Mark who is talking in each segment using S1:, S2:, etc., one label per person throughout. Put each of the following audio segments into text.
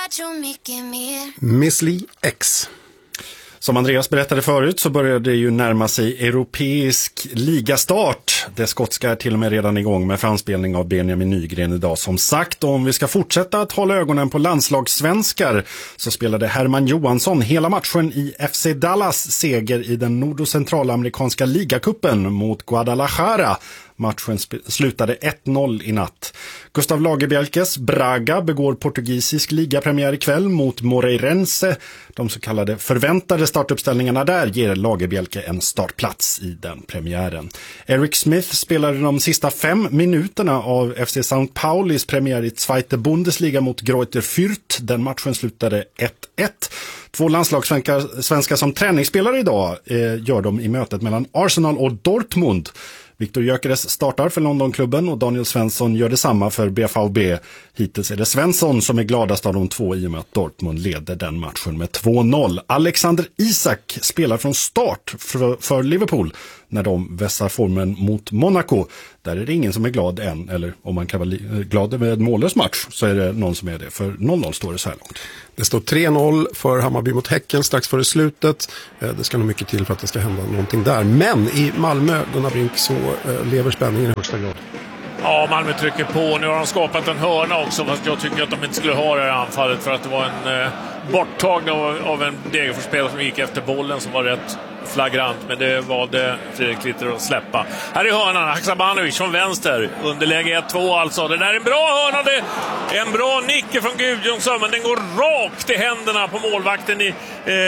S1: Miss Li X. Som Andreas berättade förut så börjar det ju närma sig europeisk ligastart. Det skotska är till och med redan igång med framspelning av Benjamin Nygren idag. Som sagt, om vi ska fortsätta att hålla ögonen på landslagssvenskar så spelade Herman Johansson hela matchen i FC Dallas seger i den nord- och centralamerikanska ligacupen mot Guadalajara. Matchen slutade 1-0 i natt. Gustav Lagerbielkes Braga begår portugisisk ligapremiär ikväll mot Moreirense. De så kallade förväntade startuppställningarna där ger Lagerbielke en startplats i den premiären. Eric Smith spelade de sista 5 minuterna av FC St. Paulis premiär i Zweite Bundesliga mot Greuther Fürth. Den matchen slutade 1-1. 2 landslagssvenskar som träningsspelare idag gör de i mötet mellan Arsenal och Dortmund. Viktor Gyökeres startar för Londonklubben och Daniel Svensson gör detsamma för BVB. Hittills är det Svensson som är gladast av de 2 i och med att Dortmund leder den matchen med 2-0. Alexander Isak spelar från start för Liverpool när de vässar formen mot Monaco. Där är det ingen som är glad än, eller om man kan vara glad med en mållös match så är det någon som är det. För 0-0 står det så här långt.
S2: Det står 3-0 för Hammarby mot Häcken strax före slutet. Det ska nog mycket till för att det ska hända någonting där. Men i Malmö, Gunnar Brink, så lever spänningen i högsta grad.
S3: Ja, Malmö trycker på. Nu har de skapat en hörna också, fast jag tycker att de inte skulle ha det här anfallet för att det var en borttagning av en Degerfors-spelare som gick efter bollen som var rätt flagrant, men det valde Fredrik Litter att släppa. Här är hörnan, Haksabanovic från vänster, underläge 1-2 alltså. Det där är en bra hörna, det är en bra nick från Gudjonsson, men den går rakt i händerna på målvakten i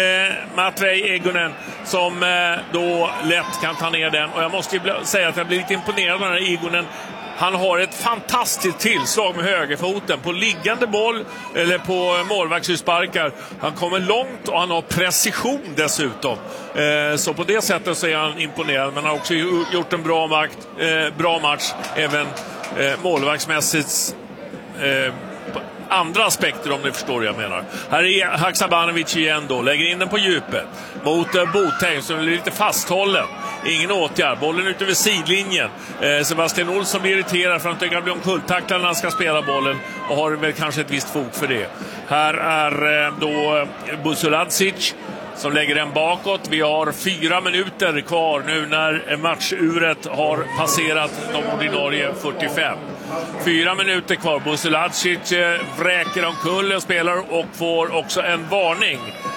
S3: Matvej Egonen som då lätt kan ta ner den. Och jag måste ju säga att jag blir lite imponerad av den här Egonen. Han har ett fantastiskt tillslag med högerfoten på liggande boll eller på målvaktssparkar. Han kommer långt och han har precision dessutom. Så på det sättet så är han imponerad, men han har också gjort en bra match även målvaktsmässigt. Andra aspekter, om ni förstår vad jag menar. Här är Haksabanovic igen då, lägger in den på djupet mot Botheim som är lite fasthållen. Ingen åtgärd, bollen ute vid sidlinjen. Sebastian Olsson blir irriterad för att han kan bli omkulltacklad när han ska spela bollen och har väl kanske ett visst fog för det. Här är då Busuladzic som lägger den bakåt. Vi har 4 minuter kvar nu när matchuret har passerat de ordinarie 45. 4 minuter kvar. Busuladzic vräker omkull och spelar och får också en varning.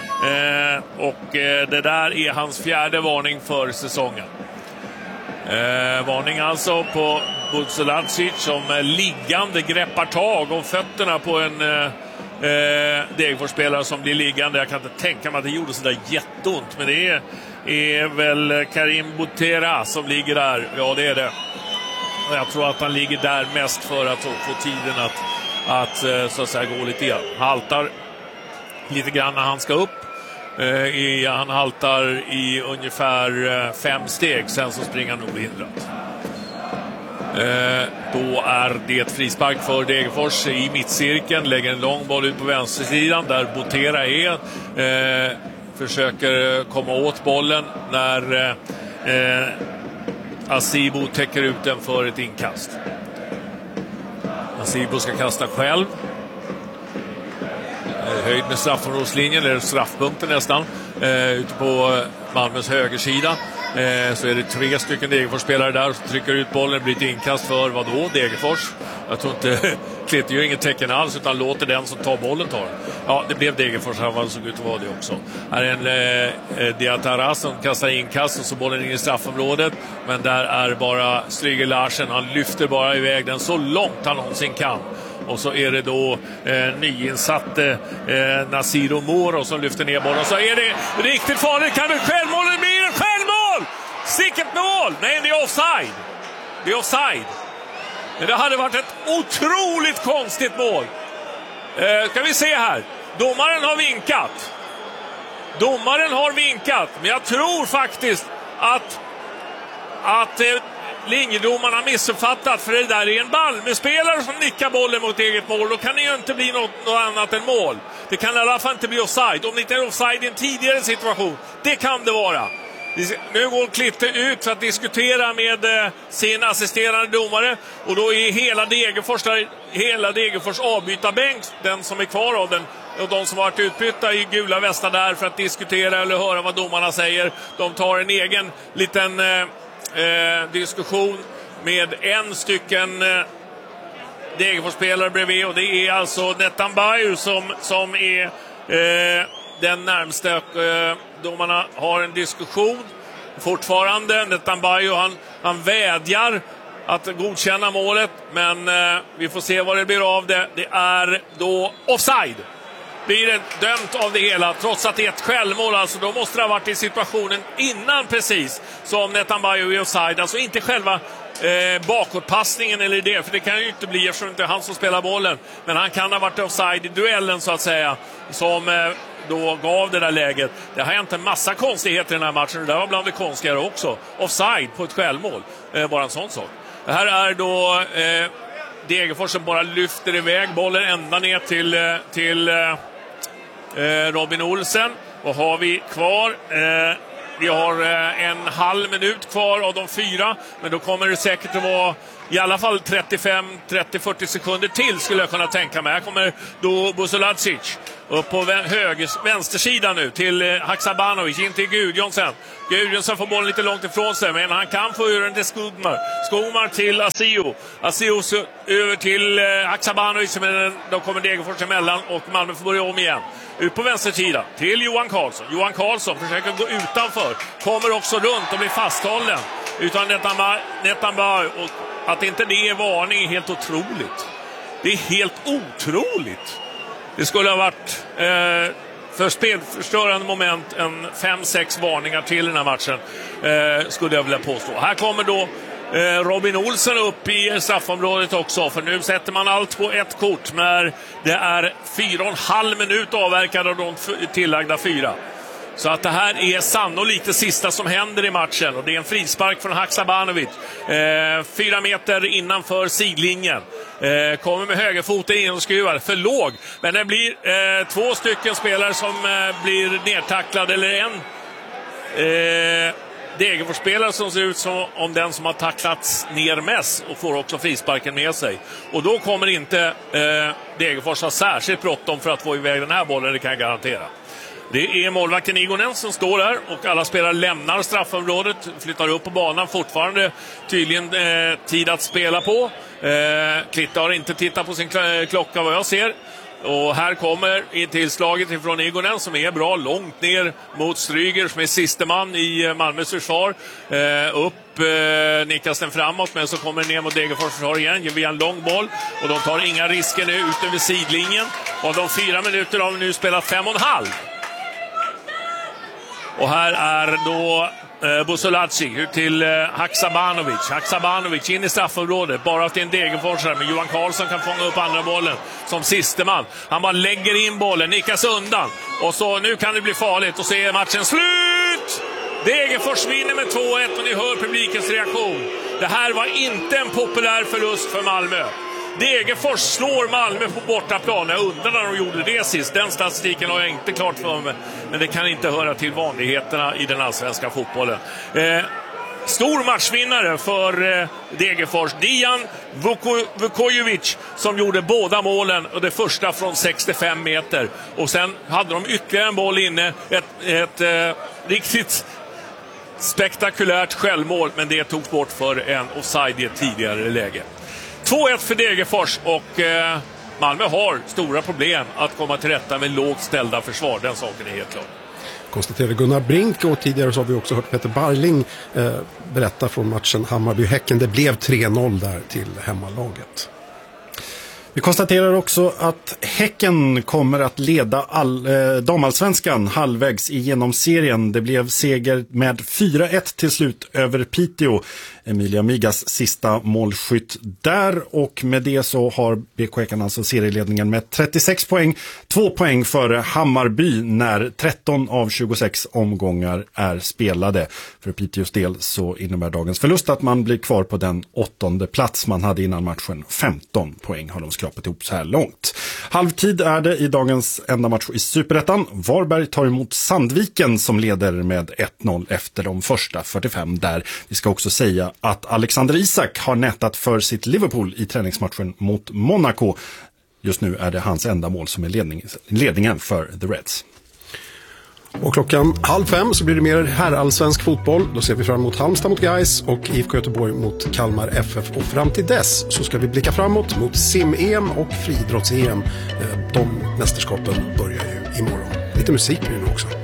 S3: Det där är hans 4:e varning för säsongen. Varning alltså på Busuladzic som liggande greppar tag om fötterna på en Degerfors-spelare som blir liggande. Jag kan inte tänka mig att det gjorde så där jätteont, men det är väl Karim Butera som ligger där. Ja, det är det. Jag tror att han ligger där mest för att få tiden att så att säga gå lite igen. Haltar lite grann när han ska upp. Han haltar i ungefär 5 steg, sen så springer han obehindrat. Då är det frispark för Degerfors i mittcirkeln, lägger en lång boll ut på vänstersidan där Botera är, försöker komma åt bollen när Asibo täcker ut den för ett inkast. Asibo ska kasta själv. Höjd med straffområdeslinjen, eller straffpunkten nästan, ute på Malmös högersida. Så är det 3 stycken Degerfors-spelare där som trycker ut bollen. Det blir ett inkast för vad då? Degerfors. Jag tror inte, Klitter gör inget tecken alls utan låter den som tar bollen ta. Ja, det blev Degerfors, han såg ut att vara det också. Här är en Diatara som kastar inkast och så bollen in i straffområdet. Men där är bara Stryger Larsen, han lyfter bara iväg den så långt han någonsin kan. Och så är det då nyinsatte Nasiro Moro som lyfter ner bollen. Och så är det riktigt farligt. Kan det självmål? Det blir en självmål! Sicket mål! Nej, det är offside. Det är offside. Men det hade varit ett otroligt konstigt mål. Ska vi se här. Domaren har vinkat. Men jag tror faktiskt att linjedomarna har missuppfattat, för det där är en Malmö-spelare som nickar bollen mot eget mål. Då kan det ju inte bli något annat än mål. Det kan i alla fall inte bli offside. Om det inte är offside i en tidigare situation, det kan det vara. Nu går Klitte ut för att diskutera med sin assisterande domare. Och då är hela Degerfors avbytarbänk, den som är kvar av den, och de som har varit utbytta i gula västar där för att diskutera eller höra vad domarna säger, de tar en egen liten diskussion med en stycken Degerfors-spelare bredvid, och det är alltså Netanbayu som är den närmsta. Domarna har en diskussion fortfarande. Netanbayu han vädjar att godkänna målet, men vi får se vad det blir av det. Det är då offside. Blir det dömt av det hela, trots att det är ett självmål. Alltså då måste det ha varit i situationen innan precis som Netanbayu är offside. Alltså inte själva bakåtpassningen eller det, för det kan ju inte bli eftersom det inte är han som spelar bollen. Men han kan ha varit offside i duellen så att säga, som då gav det där läget. Det har hänt en massa konstigheter i den här matchen. Det där var bland det konstigare också. Offside på ett självmål, bara en sån sak. Det här är då Degerfors som bara lyfter iväg bollen ända ner till Robin Olsen. Vad har vi kvar? Vi har en halv minut kvar av de 4, men då kommer det säkert att vara i alla fall 30-40 sekunder till, skulle jag kunna tänka mig. Här kommer då Busolacic upp på vänstersidan nu till Haksabanovic, in till Gudjonsen. Gudjonsen får bollen lite långt ifrån sig, men han kan få ur den till Skogmar till Asio över till Haksabanovic, men då kommer Degerfors emellan och Malmö får börja om igen. Ut på vänstersidan till Johan Karlsson. Johan Karlsson försöker gå utanför, kommer också runt och blir fasthållen utan Netanbayu, och att inte det är varning är helt otroligt. Det är helt otroligt. Det skulle ha varit för spelförstörande moment en 5-6 varningar till den här matchen, skulle jag vilja påstå. Här kommer då Robin Olsen upp i straffområdet också, för nu sätter man allt på ett kort när det är 4,5 minut avverkade av de tillagda 4. Så att det här är sannolikt det sista som händer i matchen, och det är en frispark från Haksabanovic 4 meter innanför sidlinjen. Kommer med högerfoten in och skruvar för låg, men det blir 2 stycken spelare som blir nedtacklade, eller en Degerfors-spelare som ser ut som om den som har tacklats ner mest, och får också frisparken med sig. Och då kommer inte Degerfors ha särskilt bråttom för att få iväg den här bollen, det kan jag garantera. Det är målvakten Igonen som står där, och alla spelare lämnar straffområdet, flyttar upp på banan. Fortfarande tydligen tid att spela på. Klitta har inte tittat på sin klocka vad jag ser. Och här kommer tillslaget ifrån Igonen som är bra, långt ner mot Stryger som är siste man i Malmös försvar. Nickas den framåt, men så kommer den ner mot Degerfors försvar igen, ger vi en lång boll, och de tar inga risker nu ut över sidlinjen. Och de 4 minuter har vi nu spelat 5,5. Och här är då Busolaci till Haksabanovic. Haksabanovic in i straffområdet, bara till en Degerforsare, men Johan Karlsson kan fånga upp andra bollen som siste man. Han bara lägger in bollen, nickas undan, och så nu kan det bli farligt, och så är matchen slut! Degerfors vinner med 2-1, och ni hör publikens reaktion. Det här var inte en populär förlust för Malmö. Degerfors slår Malmö på bortaplan. Jag undrar när de gjorde det sist. Den statistiken har jag inte klart för mig, men det kan inte höra till vanligheterna i den allsvenska fotbollen. Stor matchvinnare för Degerfors, Dijan Vukojevic, som gjorde båda målen, och det första från 65 meter. Och sen hade de ytterligare en boll inne, ett riktigt spektakulärt självmål, men det togs bort för en offside i ett tidigare läge. 2-1 för Degerfors, och Malmö har stora problem att komma till rätta med lågt ställda försvar. Den saken är helt klar.
S2: Konstaterade Gunnar Brink, och tidigare så har vi också hört Peter Barling berätta från matchen Hammarby-Häcken. Det blev 3-0 där till hemmalaget.
S1: Vi konstaterar också att Häcken kommer att leda damallsvenskan halvvägs igenom serien. Det blev seger med 4-1 till slut över Piteå. Emilia Migas sista målskytt där, och med det så har BK Häcken alltså serieledningen med 36 poäng. 2 poäng före Hammarby när 13 av 26 omgångar är spelade. För Piteås del så innebär dagens förlust att man blir kvar på den 8:e plats man hade innan matchen. 15 poäng har de skrapat ihop så här långt. Halvtid är det i dagens enda match i Superettan. Varberg tar emot Sandviken som leder med 1-0 efter de första 45 där. Vi ska också säga att Alexander Isak har nätat för sitt Liverpool i träningsmatchen mot Monaco. just nu är det hans enda mål som är ledningen för The Reds.
S2: Och klockan 4:30 så blir det mer herrallsvensk fotboll. Då ser vi fram emot Halmstad mot Gais och IFK Göteborg mot Kalmar FF. Och fram till dess så ska vi blicka framåt mot sim-EM och friidrotts-EM. De mästerskapen börjar ju imorgon. Lite musik blir det också.